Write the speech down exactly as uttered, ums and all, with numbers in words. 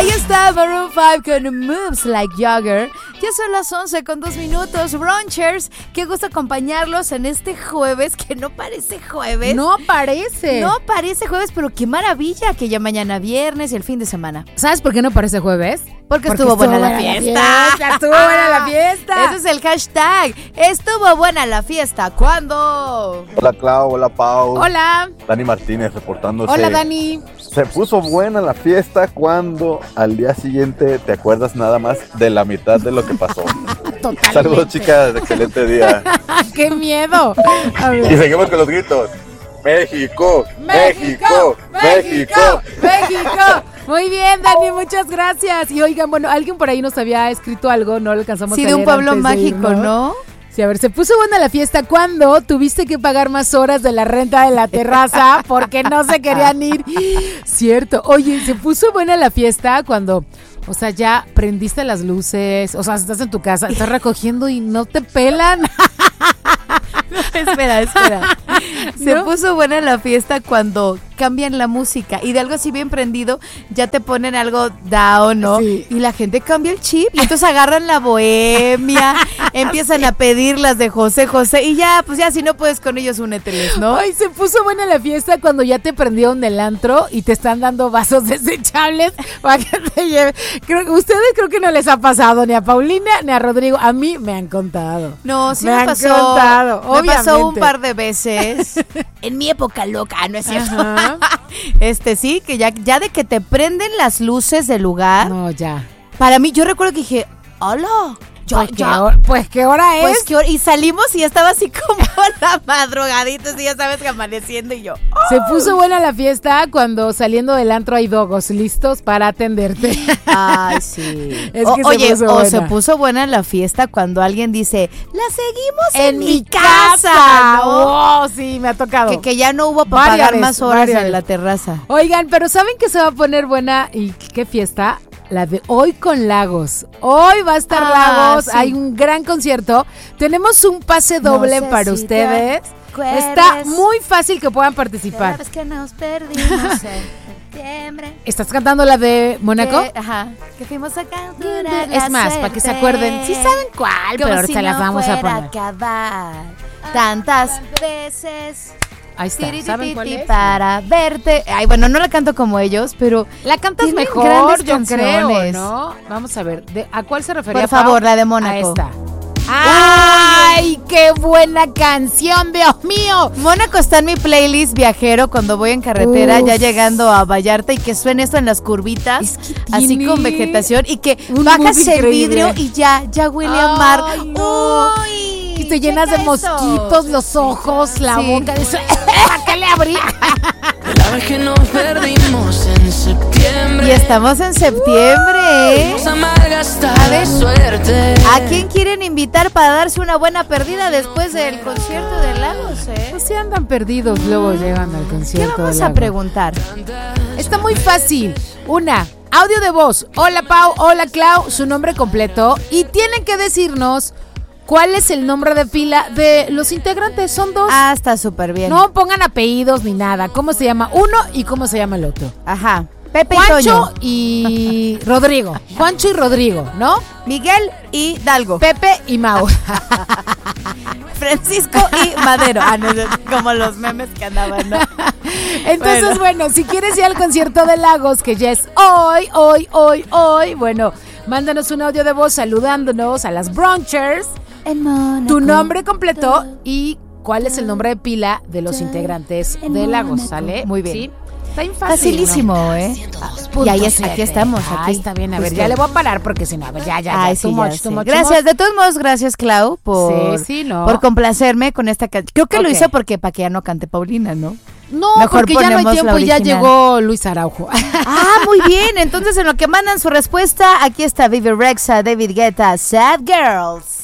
Ahí está Maroon five con Moves Like Jagger. Ya son las once con dos minutos. Brunchers, qué gusto acompañarlos en este jueves que no parece jueves. No parece. No parece jueves, pero qué maravilla que ya mañana viernes y el fin de semana. ¿Sabes por qué no parece jueves? Porque, Porque estuvo, estuvo buena, buena la fiesta. La fiesta. Estuvo buena la fiesta. Ese es el hashtag. Estuvo buena la fiesta. ¿Cuándo? Hola Clau, hola Pau. Hola. Dani Martínez reportándose. Hola Dani. Se puso buena la fiesta cuando al día siguiente te acuerdas nada más de la mitad de lo que pasó. Totalmente. Saludos chicas, excelente día. ¡Qué miedo! A ver. Y seguimos con los gritos. México, México, México, México, México. Muy bien, Dani, muchas gracias. Y oigan, bueno, alguien por ahí nos había escrito algo, no lo alcanzamos sí, a leer. Sí, de un pueblo mágico, ir, ¿no? ¿no? Sí, a ver, se puso buena la fiesta cuando tuviste que pagar más horas de la renta de la terraza porque no se querían ir. Cierto. Oye, se puso buena la fiesta cuando, o sea, ya prendiste las luces, o sea, estás en tu casa, estás recogiendo y no te pelan. Espera, espera. Se ¿No? puso buena la fiesta cuando cambian la música y de algo así bien prendido ya te ponen algo down, ¿no? Sí. Y la gente cambia el chip y entonces agarran la bohemia, empiezan sí. a pedir las de José José y ya, pues ya si no puedes con ellos úneteles, ¿no? Ay, se puso buena la fiesta cuando ya te prendieron del antro y te están dando vasos desechables para que te lleven. Creo, ustedes creo que no les ha pasado ni a Paulina ni a Rodrigo. A mí me han contado. No, sí me, me han pasó. Contado, me obviamente. pasó un par de veces. En mi época loca, ¿no es cierto? Ajá. Este sí, que ya, ya de que te prenden las luces del lugar. No, ya. Para mí, yo recuerdo que dije, hola. Ya, pues, ya. Qué hora, pues qué hora es. Pues qué hora, y salimos y ya estaba así como la madrugadita, así ya sabes que amaneciendo y yo. ¡Oh! Se puso buena la fiesta cuando saliendo del antro hay dogos listos para atenderte. Ay, sí. Es o, que oye, se puso o buena. se puso buena la fiesta cuando alguien dice, la seguimos en, en mi, mi casa. casa. ¿No? Oh, sí, me ha tocado. Que, que ya no hubo para pagar vez, más horas varias. en la terraza. Oigan, pero ¿saben que se va a poner buena y qué fiesta? La de Hoy con Lagos. Hoy va a estar ah, Lagos, sí. Hay un gran concierto. Tenemos un pase doble no para si ustedes. Está muy fácil que puedan participar. Sabes que nos perdimos en septiembre. ¿Estás cantando la de Mónaco? Que, ajá. Que fuimos a cantar. Es más, para que se acuerden. Sí saben cuál, pero ahorita si las no vamos a poner. Acabar tantas veces. Ahí está, ¿saben cuál es? Para verte. Ay, bueno, no la canto como ellos, pero la cantas mejor, yo creo, ¿no? Vamos a ver, ¿de, ¿a cuál se refería? Por favor, Pau? La de Mónaco. Ahí está. ¡Ay, qué buena canción, Dios mío! Mónaco está en mi playlist viajero cuando voy en carretera, Uf. ya llegando a Vallarta y que suene esto en las curvitas, es que así con vegetación y que bajas el vidrio y ya, ya huele a mar. No. ¡Uy! Y te llenas de mosquitos, los ojos, la sí. boca. ¿Para qué le abrí? La vez que nos perdimos en septiembre. Y estamos en septiembre, ¿eh? A ver, suerte. ¿A quién quieren invitar para darse una buena perdida después del concierto de Lagos, eh? Pues si andan perdidos, luego llegan al concierto. ¿Qué vamos de a preguntar? Está muy fácil. Una, audio de voz. Hola Pau, hola Clau, su nombre completo. Y tienen que decirnos ¿cuál es el nombre de pila de los integrantes? Son dos. Ah, está súper bien. No pongan apellidos ni nada. ¿Cómo se llama uno y cómo se llama el otro? Ajá. Pepe Juancho y Toño. y Rodrigo. Juancho y Rodrigo, ¿no? Miguel y Dalgo. Pepe y Mau. Francisco y Madero. Ah, no, como los memes que andaban, ¿no? Entonces, bueno. bueno, si quieres ir al concierto de Lagos, que ya es hoy, hoy, hoy, hoy, bueno, mándanos un audio de voz saludándonos a las Brunchers. Tu nombre completo y cuál es el nombre de pila de los integrantes de Lagos, ¿sale? Muy bien. ¿Sí? Está fácil, facilísimo, ¿no? ¿eh? Y ahí es, aquí estamos. Aquí Ay, está bien, a ver, pues ya le voy a parar porque si no, a ver, ya, ya, Ay, ya, sí, too ya much, too much, Gracias, too much. de todos modos, gracias, Clau, por, sí, sí, no. por complacerme con esta canción. Creo que okay. lo hice porque para que ya no cante Paulina, ¿no? No, Mejor porque ya no hay tiempo y ya llegó Luis Araujo. Ah, muy bien. Entonces, en lo que mandan su respuesta, aquí está Vivi Rexha, David Guetta, Sad Girls.